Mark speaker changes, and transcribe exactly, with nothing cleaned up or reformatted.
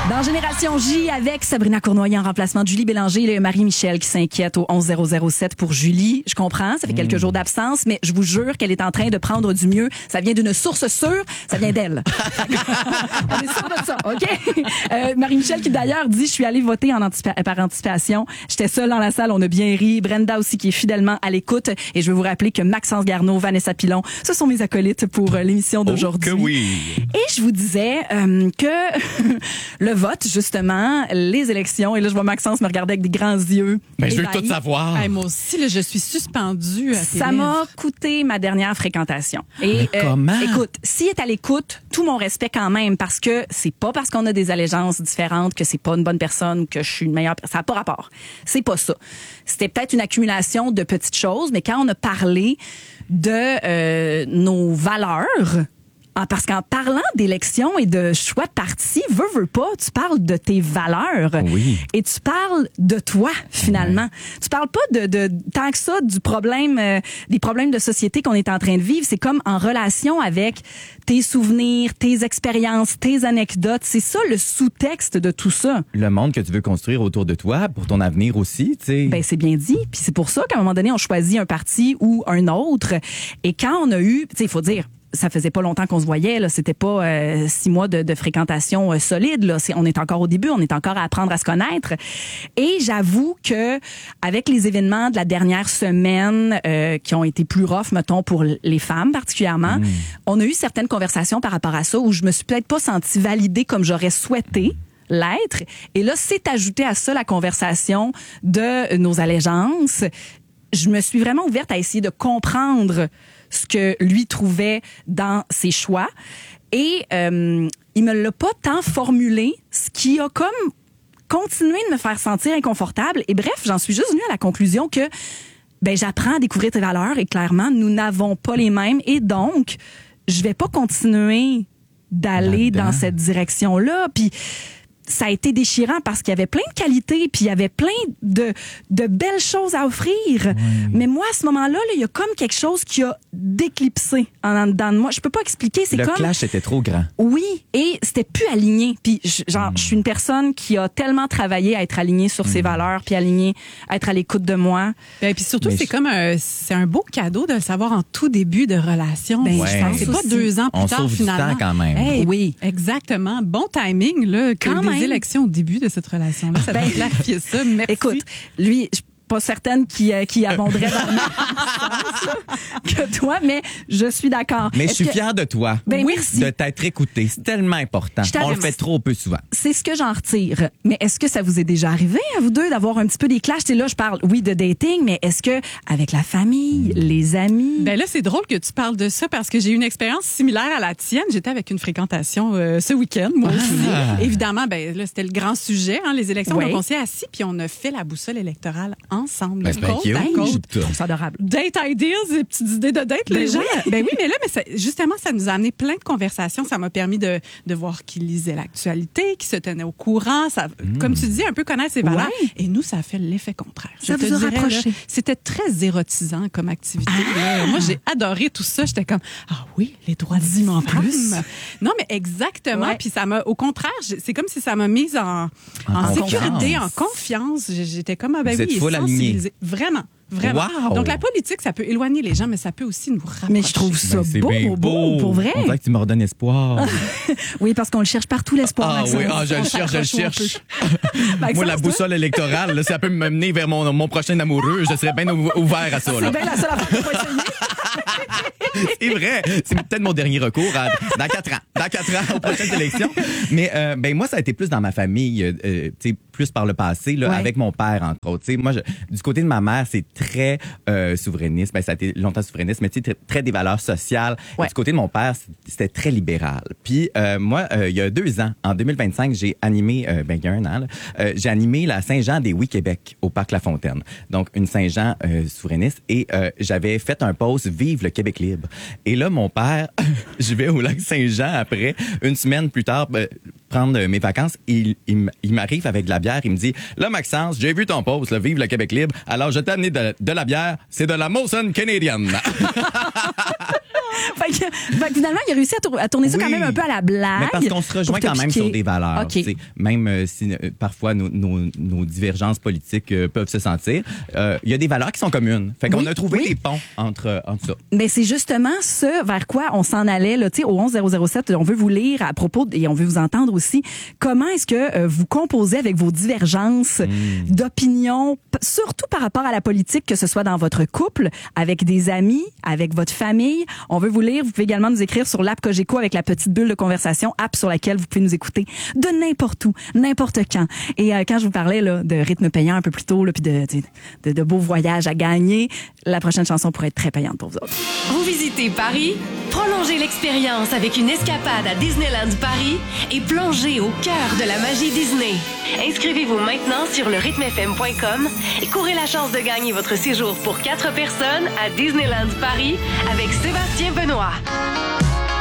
Speaker 1: Dans Génération J, avec Sabrina Cournoyer en remplacement de Julie Bélanger, il y a Marie-Michel qui s'inquiète au onze zéro zéro sept pour Julie. Je comprends, ça fait quelques mmh. jours d'absence, mais je vous jure qu'elle est en train de prendre du mieux. Ça vient d'une source sûre, ça vient d'elle. On est sûr de ça, OK? Euh, Marie-Michel qui d'ailleurs dit, je suis allée voter en anticipa- par anticipation. J'étais seule dans la salle, on a bien ri. Brenda aussi qui est fidèlement à l'écoute. Et je veux vous rappeler que Maxence Garneau, Vanessa Pilon, ce sont mes acolytes pour euh, l'émission d'aujourd'hui.
Speaker 2: Oh que oui!
Speaker 1: Et je vous disais euh, que le vote, justement, les élections, et là, je vois Maxence me regarder avec des grands yeux.
Speaker 2: Ben, je veux tout savoir.
Speaker 3: Hey, moi aussi, là, je suis suspendue. À
Speaker 1: Ça m'a coûté ma dernière fréquentation. Et
Speaker 2: Mais comment?
Speaker 1: Euh, écoute, s'il est à l'écoute, tout mon respect quand même, parce que c'est pas parce qu'on a des allégeances différentes que c'est pas une bonne personne ou que je suis une meilleure personne. Ça n'a pas rapport. C'est pas ça. C'était peut-être une accumulation de petites choses, mais quand on a parlé de euh, nos valeurs, ah, parce qu'en parlant d'élections et de choix de parti, veux, veux pas, tu parles de tes valeurs.
Speaker 2: Oui.
Speaker 1: Et tu parles de toi, finalement. Ouais. Tu parles pas de, de tant que ça du problème, euh, des problèmes de société qu'on est en train de vivre. C'est comme en relation avec tes souvenirs, tes expériences, tes anecdotes. C'est ça le sous-texte de tout ça.
Speaker 2: Le monde que tu veux construire autour de toi, pour ton avenir aussi, tu sais.
Speaker 1: Ben, c'est bien dit. Puis c'est pour ça qu'à un moment donné, on choisit un parti ou un autre. Et quand on a eu, tu sais, il faut dire, ça faisait pas longtemps qu'on se voyait, là. C'était pas euh, six mois de, de fréquentation euh, solide, là. C'est, on est encore au début, on est encore à apprendre à se connaître. Et j'avoue que avec les événements de la dernière semaine euh, qui ont été plus rough, mettons, pour les femmes particulièrement, mmh. on a eu certaines conversations par rapport à ça où je me suis peut-être pas sentie validée comme j'aurais souhaité l'être. Et là, c'est ajouté à ça la conversation de nos allégeances. Je me suis vraiment ouverte à essayer de comprendre ce que lui trouvait dans ses choix. Et euh, il me l'a pas tant formulé, ce qui a comme continué de me faire sentir inconfortable. Et bref, j'en suis juste venue à la conclusion que ben j'apprends à découvrir tes valeurs et clairement, nous n'avons pas les mêmes. Et donc, je vais pas continuer d'aller Là-dedans. dans cette direction-là. Puis ça a été déchirant parce qu'il y avait plein de qualités puis il y avait plein de, de belles choses à offrir. Oui. Mais moi, à ce moment-là, là, il y a comme quelque chose qui a déclipsé en dedans de moi. Je peux pas expliquer. C'est
Speaker 2: le
Speaker 1: comme...
Speaker 2: clash était trop grand.
Speaker 1: Oui, et c'était plus aligné. Puis genre, mm. je suis une personne qui a tellement travaillé à être alignée sur mm. ses valeurs puis alignée à être à l'écoute de moi.
Speaker 3: Et puis surtout,
Speaker 2: Mais
Speaker 3: c'est
Speaker 2: je...
Speaker 3: comme un, c'est un beau cadeau de le savoir en tout début de relation.
Speaker 1: Ben,
Speaker 3: ouais. je pense. C'est pas deux ans plus
Speaker 2: On
Speaker 3: tard,
Speaker 2: sauve
Speaker 3: finalement.
Speaker 2: du temps quand même.
Speaker 3: Hey,
Speaker 1: oui.
Speaker 3: Exactement. Bon timing, là, que
Speaker 1: quand
Speaker 3: des
Speaker 1: même.
Speaker 3: élections au début de cette relation-là. Ça
Speaker 1: ben,
Speaker 3: va clarifier ça. Merci.
Speaker 1: Écoute, lui, je pas certaine qui, euh, qui abonderait dans le même sens que toi, mais je suis d'accord.
Speaker 2: Mais
Speaker 1: Est-ce
Speaker 2: je suis
Speaker 1: que...
Speaker 2: fière de toi.
Speaker 1: Ben, merci.
Speaker 2: De t'être écouté. C'est tellement important. On le fait trop peu souvent.
Speaker 1: C'est ce que j'en retire. Mais est-ce que ça vous est déjà arrivé à vous deux d'avoir un petit peu des clashs? Et là, je parle, oui, de dating, mais est-ce que avec la famille, mmh. les amis?
Speaker 3: Ben là, c'est drôle que tu parles de ça parce que j'ai eu une expérience similaire à la tienne. J'étais avec une fréquentation euh, ce week-end, moi aussi. Ah. Évidemment, ben là, c'était le grand sujet, hein, les élections. Ouais. Donc, on s'est assis puis on a fait la boussole électorale ensemble.
Speaker 2: Ben,
Speaker 3: côte à côte.
Speaker 1: C'est adorable.
Speaker 3: Date ideas, des petites idées de date, ben les gens. Oui. Ben oui, mais là, mais ça, justement, ça nous a amené plein de conversations. Ça m'a permis de, de voir qui lisait l'actualité, qui se tenait au courant. Ça, mmh. Comme tu dis, un peu connaître ses valeurs. Ouais. Et nous, ça a fait l'effet contraire.
Speaker 1: Ça vous a rapproché.
Speaker 3: C'était très érotisant comme activité. Ah. Là. Moi, j'ai adoré tout ça. J'étais comme, ah oui, les droits des femmes. Plus. Non, mais exactement. Ouais. Puis ça m'a, au contraire, c'est comme si ça m'a mise en, en, en sécurité, en confiance. J'étais comme, ah ben
Speaker 2: Vous
Speaker 3: oui,
Speaker 2: sensibilisée.
Speaker 3: Vraiment. Vraiment.
Speaker 2: Wow.
Speaker 3: Donc, la politique, ça peut éloigner les gens, mais ça peut aussi nous rapprocher.
Speaker 1: Mais je trouve ça
Speaker 2: ben,
Speaker 1: beau, beau, beau, pour vrai.
Speaker 2: On dirait que tu me redonnes espoir.
Speaker 1: Oui, parce qu'on le cherche partout, l'espoir.
Speaker 2: Ah
Speaker 1: Maxence.
Speaker 2: oui, ah, je le cherche, je le cherche.
Speaker 1: Maxence,
Speaker 2: moi, la boussole toi? électorale, là, ça peut me mener vers mon, mon prochain amoureux. Je serais bien ouvert à ça.
Speaker 1: C'est bien la seule affaire qu'on peut essayer.
Speaker 2: C'est vrai. C'est peut-être mon dernier recours à, dans quatre ans. Dans quatre ans, aux prochaines élections. Mais euh, ben moi, ça a été plus dans ma famille, euh, tu sais, plus par le passé, là, ouais. avec mon père, entre autres. Tu sais, moi, je, du côté de ma mère, c'est très euh, souverainiste. Ben, ça a été longtemps souverainiste, mais tu sais, très, très des valeurs sociales. Ouais. Du côté de mon père, c'était très libéral. Puis euh, moi, euh, il y a deux ans, en deux mille vingt-cinq, j'ai animé, euh, ben il y a un an, là, euh, j'ai animé la Saint-Jean des Oui-Québec au Parc La Fontaine. Donc, une Saint-Jean euh, souverainiste. Et euh, j'avais fait un post « Vive le Québec libre ». Et là, mon père, je vais au lac Saint-Jean après, une semaine plus tard, ben, prendre mes vacances. Il, il, il m'arrive avec de la bière. Il me dit, là, Maxence, j'ai vu ton post, là, Vive le Québec libre. Alors, je t'ai amené de, de la bière. C'est de la Molson Canadian.
Speaker 1: fait, que, fait que finalement, il a réussi à, tour- à tourner ça
Speaker 2: Oui.
Speaker 1: quand même un peu à la blague.
Speaker 2: Mais parce qu'on se rejoint quand même sur des valeurs.
Speaker 1: Okay.
Speaker 2: T'sais, même euh, si euh, parfois nos, nos, nos divergences politiques euh, peuvent se sentir, il euh, y a des valeurs qui sont communes. Fait qu'on
Speaker 1: oui,
Speaker 2: a trouvé
Speaker 1: oui.
Speaker 2: des ponts entre, entre ça.
Speaker 1: Mais c'est justement ce vers quoi on s'en allait. Là, au onze zéro zéro sept, on veut vous lire à propos, et on veut vous entendre aussi, comment est-ce que euh, vous composez avec vos divergences mmh. d'opinion, p- surtout par rapport à la politique, que ce soit dans votre couple, avec des amis, avec votre famille. On veut vous lire. Vous pouvez également nous écrire sur l'app Cogeco avec la petite bulle de conversation, app sur laquelle vous pouvez nous écouter de n'importe où, n'importe quand. Et euh, quand je vous parlais là, de rythme payant un peu plus tôt, là, puis de, de, de, de beaux voyages à gagner, la prochaine chanson pourrait être très payante pour vous autres.
Speaker 4: Vous visitez Paris? Prolongez l'expérience avec une escapade à Disneyland Paris et plongez au cœur de la magie Disney. Inscrivez-vous maintenant sur le rythme f m point com et courez la chance de gagner votre séjour pour quatre personnes à Disneyland Paris avec Sébastien Benoît.